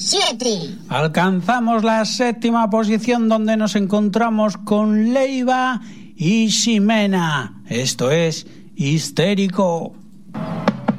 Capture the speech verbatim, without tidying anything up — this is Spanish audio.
siete. Alcanzamos la séptima posición, donde nos encontramos con Leiva y Ximena. Esto es Histérico.